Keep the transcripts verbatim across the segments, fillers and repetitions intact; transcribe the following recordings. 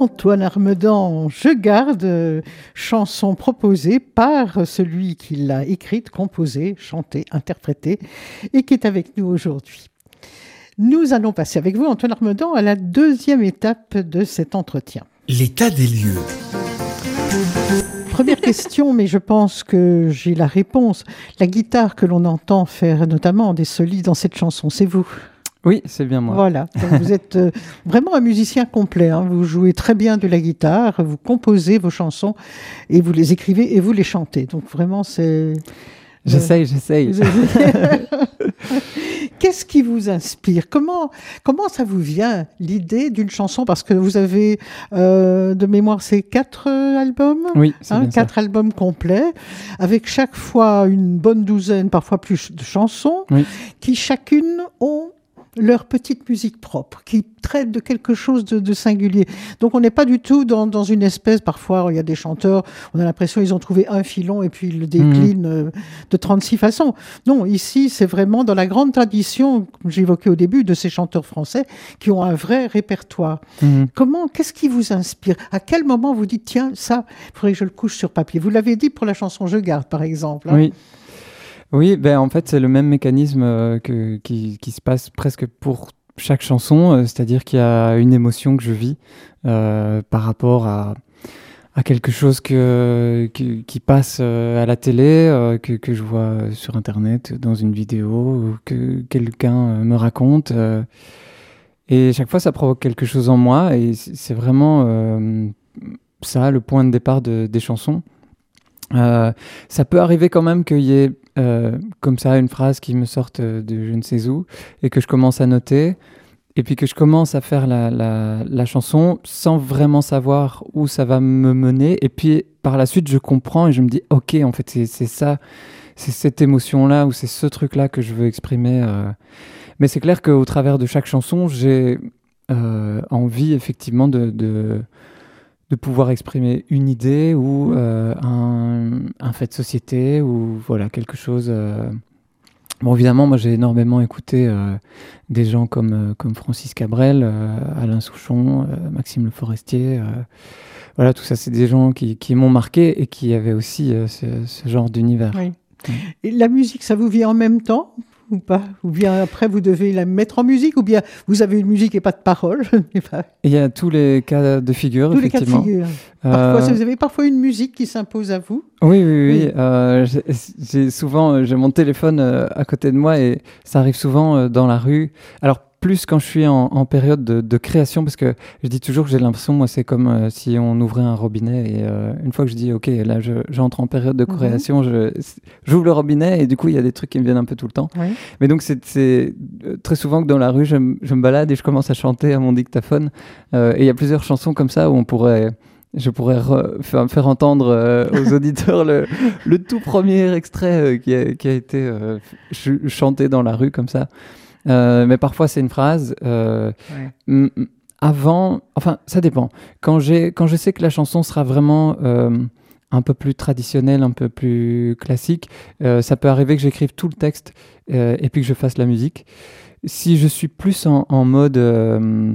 Antoine Armedan, Je garde, euh, chanson proposée par celui qui l'a écrite, composée, chantée, interprétée et qui est avec nous aujourd'hui. Nous allons passer avec vous, Antoine Armedan, à la deuxième étape de cet entretien. L'état des lieux. Première question, mais je pense que j'ai la réponse. La guitare que l'on entend faire notamment des solis dans cette chanson, c'est vous ? Oui, c'est bien moi. Voilà, donc vous êtes euh, vraiment un musicien complet. Hein. Vous jouez très bien de la guitare, vous composez vos chansons et vous les écrivez et vous les chantez. Donc vraiment, c'est... J'essaye, j'essaye. Qu'est-ce qui vous inspire ? Comment, comment ça vous vient, l'idée d'une chanson ? Parce que vous avez, euh, de mémoire, c'est quatre euh, albums ? Oui, c'est hein, bien quatre ça. albums complets, avec chaque fois une bonne douzaine, parfois plus, de chansons, Oui. qui chacune ont leur petite musique propre, qui traite de quelque chose de, de singulier. Donc on n'est pas du tout dans, dans une espèce, parfois il y a des chanteurs, on a l'impression qu'ils ont trouvé un filon et puis ils le déclinent mmh. de trente-six façons. Non, ici c'est vraiment dans la grande tradition, comme j'évoquais au début, de ces chanteurs français qui ont un vrai répertoire. Mmh. Comment, qu'est-ce qui vous inspire ? À quel moment vous dites, tiens, ça, il faudrait que je le couche sur papier ? Vous l'avez dit pour la chanson Je garde, par exemple. Hein. Oui. Oui, ben en fait, c'est le même mécanisme euh, que, qui, qui se passe presque pour chaque chanson, euh, c'est-à-dire qu'il y a une émotion que je vis euh, par rapport à, à quelque chose que, que, qui passe euh, à la télé, euh, que, que je vois sur Internet, dans une vidéo, ou que quelqu'un euh, me raconte. Euh, et chaque fois, ça provoque quelque chose en moi, et c'est vraiment euh, ça, le point de départ de, des chansons. Euh, ça peut arriver quand même qu'il y ait euh, comme ça une phrase qui me sorte de je ne sais où et que je commence à noter et puis que je commence à faire la, la, la chanson sans vraiment savoir où ça va me mener et puis par la suite je comprends et je me dis ok en fait c'est, c'est ça, c'est cette émotion là ou c'est ce truc là que je veux exprimer euh. Mais c'est clair qu'au travers de chaque chanson j'ai euh, envie effectivement de, de de pouvoir exprimer une idée ou euh, un, un fait de société ou voilà, quelque chose... Euh... Bon, évidemment, moi, j'ai énormément écouté euh, des gens comme, euh, comme Francis Cabrel, euh, Alain Souchon, euh, Maxime Le Forestier. Euh, voilà, tout ça, c'est des gens qui, qui m'ont marqué et qui avaient aussi euh, ce, ce genre d'univers. Oui. Mmh. Et la musique, ça vous vient en même temps ? Ou pas ? Ou bien après, vous devez la mettre en musique ? Ou bien vous avez une musique et pas de paroles ? Il y a tous les cas de figure, tous effectivement. Tous les cas de figure. Parfois, euh... vous avez parfois une musique qui s'impose à vous ? Oui, oui, oui. oui. Euh, j'ai, j'ai souvent, j'ai mon téléphone euh, à côté de moi et ça arrive souvent euh, dans la rue. Alors, plus quand je suis en, en période de, de création, parce que je dis toujours que j'ai l'impression, moi, c'est comme euh, si on ouvrait un robinet et euh, une fois que je dis, ok, là, je, j'entre en période de création, mm-hmm. je, j'ouvre le robinet et du coup, il y a des trucs qui me viennent un peu tout le temps. Oui. Mais donc, c'est, c'est très souvent que dans la rue, je, je me balade et je commence à chanter à mon dictaphone. Euh, et il y a plusieurs chansons comme ça où on pourrait... Je pourrais re- faire, faire entendre euh, aux auditeurs le, le tout premier extrait euh, qui, a, qui a été euh, ch- chanté dans la rue comme ça. Euh, mais parfois, c'est une phrase. Euh, ouais. m- avant, enfin, ça dépend. Quand, j'ai, quand je sais que la chanson sera vraiment euh, un peu plus traditionnelle, un peu plus classique, euh, ça peut arriver que j'écrive tout le texte euh, et puis que je fasse la musique. Si je suis plus en, en mode euh,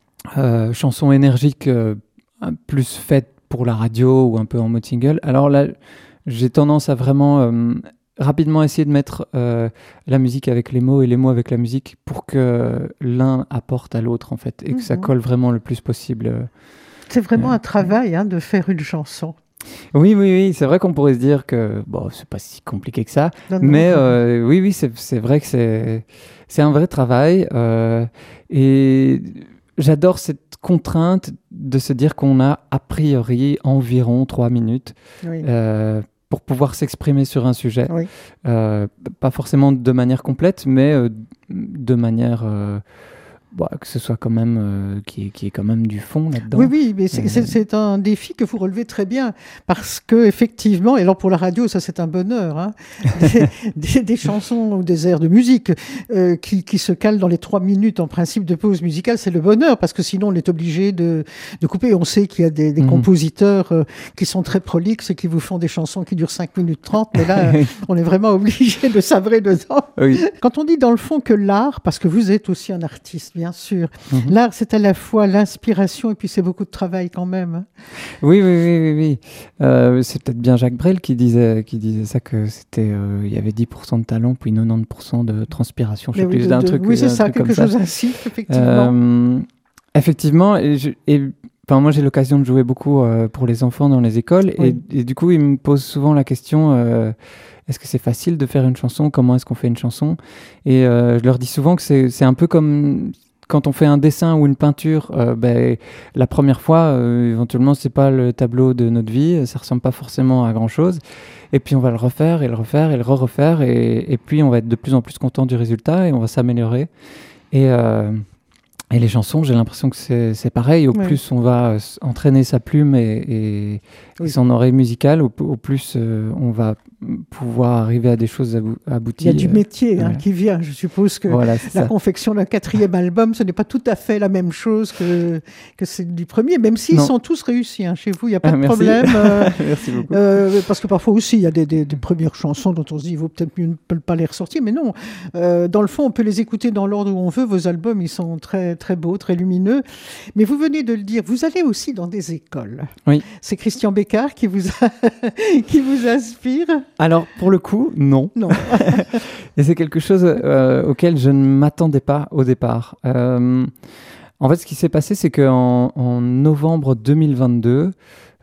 euh, chanson énergique, euh, plus faite pour la radio ou un peu en mode single, alors là, j'ai tendance à vraiment euh, rapidement essayer de mettre euh, la musique avec les mots et les mots avec la musique pour que l'un apporte à l'autre, en fait, et mmh. que ça colle vraiment le plus possible. C'est vraiment euh, un travail hein, de faire une chanson. Oui, oui, oui, c'est vrai qu'on pourrait se dire que bon, c'est pas si compliqué que ça, non, non, mais euh, oui, oui, c'est, c'est vrai que c'est, c'est un vrai travail euh, et j'adore cette contrainte de se dire qu'on a a priori environ trois minutes oui. euh, pour pouvoir s'exprimer sur un sujet. Oui. Euh, pas forcément de manière complète, mais euh, de manière... Euh, Bah, que ce soit quand même euh, qui, est, qui est quand même du fond là-dedans. Oui, oui, mais c'est, euh... c'est, c'est un défi que vous relevez très bien parce que effectivement, et alors pour la radio, ça c'est un bonheur, hein, des, des, des chansons ou des airs de musique euh, qui, qui se calent dans les trois minutes en principe de pause musicale, c'est le bonheur parce que sinon on est obligé de, de couper. On sait qu'il y a des, des mmh. compositeurs euh, qui sont très prolixes et qui vous font des chansons qui durent cinq minutes trente, mais là, on est vraiment obligé de sabrer dedans. Oui. Quand on dit dans le fond que l'art, parce que vous êtes aussi un artiste, bien sûr. Mm-hmm. L'art, c'est à la fois l'inspiration et puis c'est beaucoup de travail quand même. Hein. Oui, oui, oui, oui. oui. Euh, c'est peut-être bien Jacques Brel qui disait, qui disait ça, que c'était, euh, il y avait dix pour cent de talent, puis quatre-vingt-dix pour cent de transpiration. Je sais Mais plus de, d'un de, truc. Oui, c'est ça, quelque chose ça. ainsi, effectivement. Euh, effectivement, et, je, et enfin, moi j'ai l'occasion de jouer beaucoup euh, pour les enfants dans les écoles, oui. et, et du coup ils me posent souvent la question. Euh, Est-ce que c'est facile de faire une chanson ? Comment est-ce qu'on fait une chanson ? Et euh, je leur dis souvent que c'est, c'est un peu comme quand on fait un dessin ou une peinture. Euh, ben, la première fois, euh, éventuellement, c'est pas le tableau de notre vie. Ça ressemble pas forcément à grand-chose. Et puis, on va le refaire et le refaire et le re-refaire. Et, et puis, on va être de plus en plus content du résultat et on va s'améliorer. Et... Euh, Et les chansons, j'ai l'impression que c'est, c'est pareil. Au oui. plus on va entraîner sa plume et, et, oui. et son oreille musicale, au, au plus euh, on va pouvoir arriver à des choses abouties. Il y a du métier euh, hein, ouais. qui vient. Je suppose que voilà, la ça. confection d'un quatrième album, ce n'est pas tout à fait la même chose que, que c'est du premier, même s'ils non. sont tous réussis. Hein. Chez vous, il n'y a pas ah, de merci. problème. Euh, merci beaucoup. Euh, parce que parfois aussi, il y a des, des, des premières chansons dont on se dit, il vaut peut-être mieux ne pas les ressortir. Mais non, euh, dans le fond, on peut les écouter dans l'ordre où on veut. Vos albums, ils sont très, très beaux, très lumineux. Mais vous venez de le dire, vous allez aussi dans des écoles. Oui. C'est Christian Bécard qui vous, a qui vous inspire ? Alors, pour le coup, non. Non. Et c'est quelque chose euh, auquel je ne m'attendais pas au départ. Euh, en fait, ce qui s'est passé, c'est qu'en en novembre deux mille vingt-deux,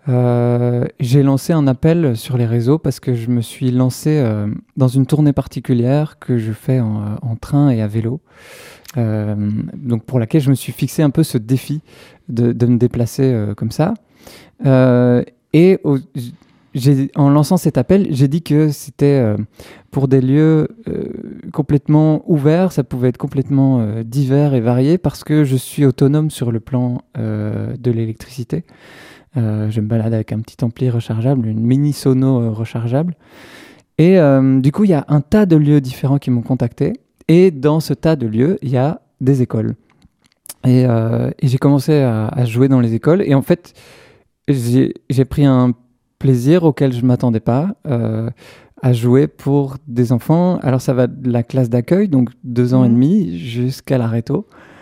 euh, j'ai lancé un appel sur les réseaux parce que je me suis lancé euh, dans une tournée particulière que je fais en, en train et à vélo. Euh, donc pour laquelle je me suis fixé un peu ce défi de, de me déplacer euh, comme ça. Euh, et au, j'ai, en lançant cet appel, j'ai dit que c'était euh, pour des lieux euh, complètement ouverts, ça pouvait être complètement euh, divers et varié parce que je suis autonome sur le plan euh, de l'électricité. Euh, je me balade avec un petit ampli rechargeable, une mini sono euh, rechargeable. Et euh, du coup, il y a un tas de lieux différents qui m'ont contacté. Et dans ce tas de lieux, il y a des écoles. Et, euh, et j'ai commencé à, à jouer dans les écoles. Et en fait, j'ai, j'ai pris un plaisir auquel je ne m'attendais pas euh, à jouer pour des enfants. Alors, ça va de la classe d'accueil, donc deux ans mmh. et demi, jusqu'à la réto.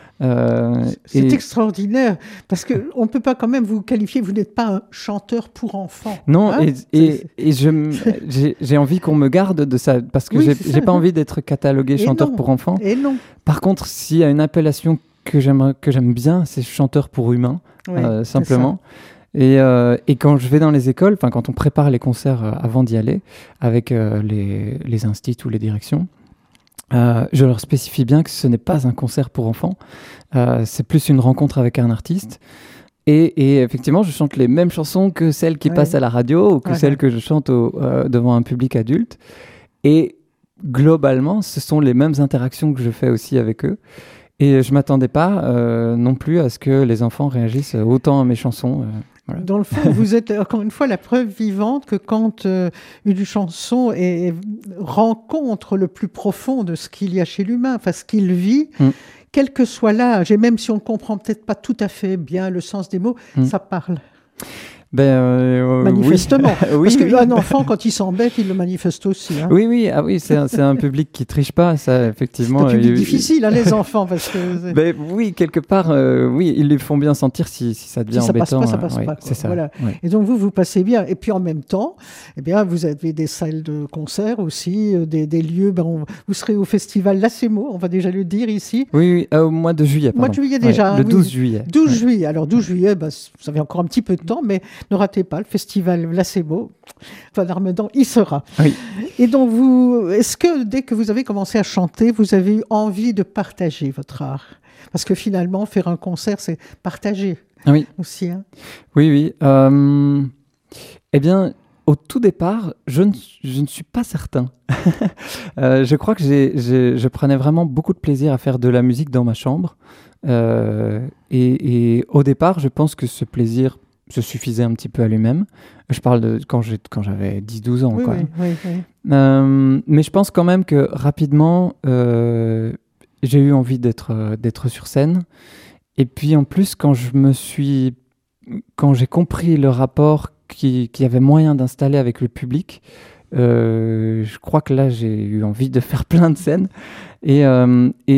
Euh, c'est et... extraordinaire, parce qu'on ne peut pas quand même vous qualifier, vous n'êtes pas un chanteur pour enfants. Non, hein et, et, et je, j'ai, j'ai envie qu'on me garde de ça, parce que oui, j'ai, j'ai pas envie d'être catalogué et chanteur non. pour enfants. Et non. Par contre, s'il y a une appellation que j'aime, que j'aime bien, c'est chanteur pour humains, oui, euh, simplement. Et, euh, et quand je vais dans les écoles, quand on prépare les concerts euh, avant d'y aller, avec euh, les, les instituts ou les directions, Euh, je leur spécifie bien que ce n'est pas un concert pour enfants, euh, c'est plus une rencontre avec un artiste. Et, et effectivement, je chante les mêmes chansons que celles qui ouais. passent à la radio ou que ouais. celles que je chante au, euh, devant un public adulte. Et globalement, ce sont les mêmes interactions que je fais aussi avec eux. Et je ne m'attendais pas euh, non plus à ce que les enfants réagissent autant à mes chansons. Euh. Voilà. Dans le fond, vous êtes encore une fois la preuve vivante que quand euh, une chanson est, rencontre le plus profond de ce qu'il y a chez l'humain, enfin ce qu'il vit, mm. quel que soit l'âge, et même si on ne comprend peut-être pas tout à fait bien le sens des mots, mm. ça parle. Ben, euh, Manifestement. Oui. Parce oui, qu'un oui. enfant, quand il s'embête, il le manifeste aussi. Hein. Oui, oui, ah oui, c'est un, c'est un public qui triche pas, ça, effectivement. C'est un public euh, difficile, hein, les enfants. Parce que ben, oui, quelque part, euh, oui, ils les font bien sentir si, si ça devient si ça embêtant. Passe pas, ça passe euh, pas. Ouais, c'est ça. Voilà. Ouais. Et donc, vous, vous passez bien. Et puis, en même temps, eh bien, vous avez des salles de concert aussi, des, des lieux. Ben, on, vous serez au festival Lacemo, on va déjà le dire ici. Oui, oui euh, au mois de juillet. Pardon. Mois de juillet déjà. Ouais, le oui. douze juillet. douze ouais. juillet. Alors, douze juillet, ben, vous avez encore un petit peu de temps, mais ne ratez pas le festival Lacemo. Van Armedan y sera. Oui. Et donc, vous, est-ce que dès que vous avez commencé à chanter, vous avez eu envie de partager votre art ? Parce que finalement, faire un concert, c'est partager oui. aussi. Hein. Oui, oui. Euh, eh bien, au tout départ, je ne, je ne suis pas certain. euh, je crois que j'ai, j'ai, je prenais vraiment beaucoup de plaisir à faire de la musique dans ma chambre. Euh, et, et au départ, je pense que ce plaisir se suffisait un petit peu à lui-même. Je parle de quand, j'ai, quand j'avais dix douze ans. Oui, quoi. oui, oui, oui. Euh, mais je pense quand même que rapidement, euh, j'ai eu envie d'être, euh, d'être sur scène. Et puis en plus, quand, je me suis, quand j'ai compris le rapport qui, qu'il y avait moyen d'installer avec le public, euh, je crois que là, j'ai eu envie de faire plein de scènes. Et, euh, et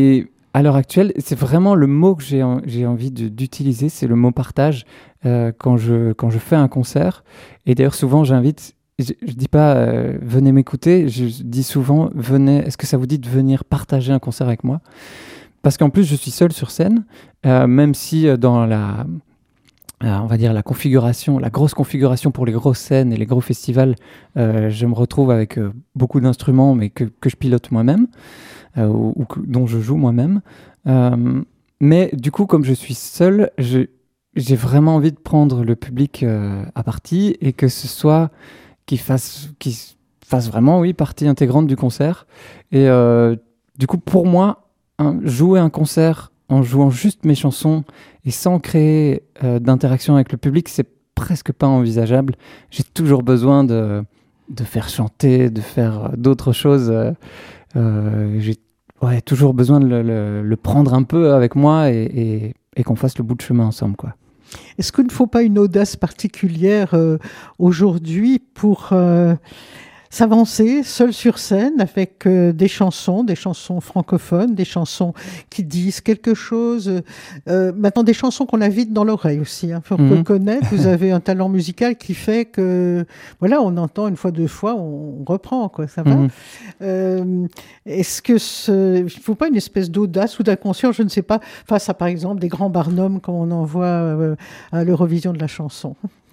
à l'heure actuelle, c'est vraiment le mot que j'ai, en, j'ai envie de, d'utiliser, c'est le mot partage euh, quand, je, quand je fais un concert. Et d'ailleurs, souvent, j'invite, je ne dis pas euh, venez m'écouter, je dis souvent venez, est-ce que ça vous dit de venir partager un concert avec moi ? Parce qu'en plus, je suis seul sur scène, euh, même si euh, dans la, euh, on va dire la configuration, la grosse configuration pour les grosses scènes et les gros festivals, euh, je me retrouve avec euh, beaucoup d'instruments, mais que, que je pilote moi-même. Euh, ou, ou que, dont je joue moi-même. Euh, mais du coup, comme je suis seul, je, j'ai vraiment envie de prendre le public euh, à partie et que ce soit qu'il fasse, qu'il fasse vraiment, oui, partie intégrante du concert. Et euh, du coup, pour moi, un, jouer un concert en jouant juste mes chansons et sans créer euh, d'interaction avec le public, c'est presque pas envisageable. J'ai toujours besoin de, de faire chanter, de faire d'autres choses. Euh, Euh, j'ai ouais, toujours besoin de le, le, le prendre un peu avec moi et, et, et qu'on fasse le bout de chemin ensemble, quoi. Est-ce qu'il ne faut pas une audace particulière euh, aujourd'hui pour euh, s'avancer seul sur scène avec euh, des chansons, des chansons francophones, des chansons qui disent quelque chose. Euh, maintenant, des chansons qu'on a vite dans l'oreille aussi. Hein, pour mmh. connaître, vous avez un talent musical qui fait que, voilà, on entend une fois, deux fois, on, on reprend, quoi. Ça va. Mmh. Euh, est-ce que ce, il ne faut pas une espèce d'audace ou d'inconscience, je ne sais pas, face à, par exemple, des grands barnums comme on en voit euh, à l'Eurovision de la chanson?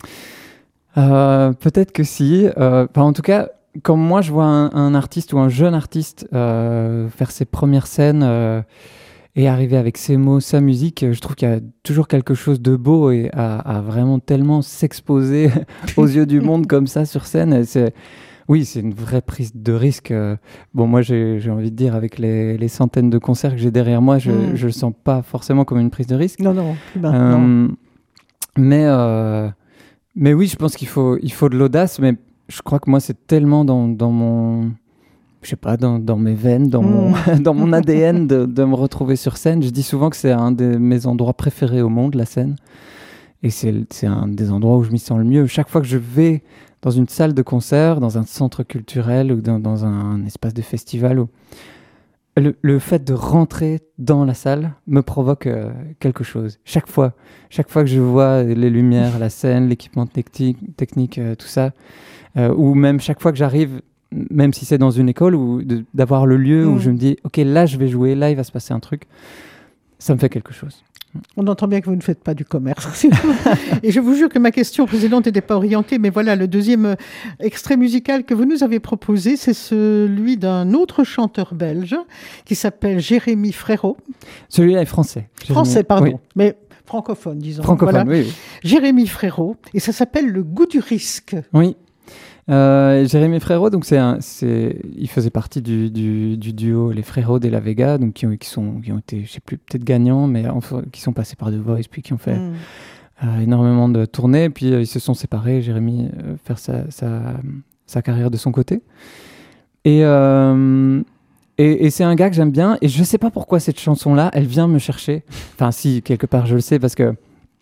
Euh, peut-être que si. Euh, en tout cas, quand moi je vois un, un artiste ou un jeune artiste euh, faire ses premières scènes euh, et arriver avec ses mots, sa musique, je trouve qu'il y a toujours quelque chose de beau et à, à vraiment tellement s'exposer aux yeux du monde comme ça sur scène. C'est, oui, c'est une vraie prise de risque. Bon, moi j'ai, j'ai envie de dire, avec les, les centaines de concerts que j'ai derrière moi, je ne mmh. le sens pas forcément comme une prise de risque. Non, non. Ben, euh, non. Mais, euh, mais oui, je pense qu'il faut, il faut de l'audace, mais je crois que moi, c'est tellement dans, dans mon... Je sais pas, dans, dans mes veines, dans, mmh. mon, dans mon A D N de, de me retrouver sur scène. Je dis souvent que c'est un de mes endroits préférés au monde, la scène. Et c'est, c'est un des endroits où je m'y sens le mieux. Chaque fois que je vais dans une salle de concert, dans un centre culturel ou dans, dans un espace de festival, où le, le fait de rentrer dans la salle me provoque euh, quelque chose. Chaque fois. Chaque fois que je vois les lumières, la scène, l'équipement technique, technique euh, tout ça, euh, ou même chaque fois que j'arrive, même si c'est dans une école, ou de, d'avoir le lieu mmh. où je me dis « Ok, là je vais jouer, là il va se passer un truc », ça me fait quelque chose. On entend bien que vous ne faites pas du commerce. Et je vous jure que ma question précédente n'était pas orientée, mais voilà, le deuxième extrait musical que vous nous avez proposé, c'est celui d'un autre chanteur belge qui s'appelle Jérémy Frérot. Celui-là est français. Français, Jérémy... pardon, oui. mais francophone, disons. Francophone, voilà. oui, oui. Jérémy Frérot, et ça s'appelle Le goût du risque. Oui. Euh, Jérémy Frérot, donc c'est un, c'est, il faisait partie du, du, du duo Les Frérot de la Vega, donc qui ont, qui sont, qui ont été, je sais plus, peut-être gagnants, mais enfin, qui sont passés par The Voice, puis qui ont fait mmh. euh, énormément de tournées, puis euh, ils se sont séparés. Jérémy euh, faire sa, sa, sa carrière de son côté, et, euh, et et c'est un gars que j'aime bien, et je sais pas pourquoi cette chanson-là, elle vient me chercher. Enfin, si quelque part je le sais, parce que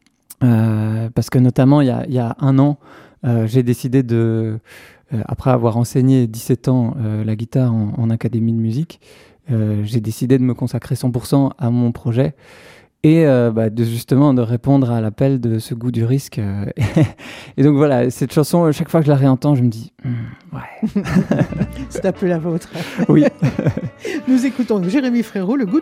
euh, parce que notamment il y a il y a un an. Euh, j'ai décidé de, euh, après avoir enseigné dix-sept ans euh, la guitare en, en académie de musique, euh, j'ai décidé de me consacrer cent pour cent à mon projet et euh, bah, de justement de répondre à l'appel de ce goût du risque. Euh, et donc voilà, cette chanson, chaque fois que je la réentends, je me dis, mm, ouais. C'est un peu la vôtre. Oui. Nous écoutons Jérémy Frérot, Le goût